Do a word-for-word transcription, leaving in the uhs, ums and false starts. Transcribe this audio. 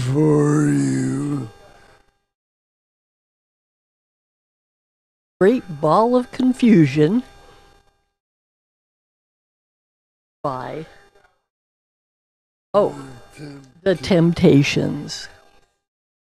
for you. Great Ball of Confusion by, oh, The Temptations.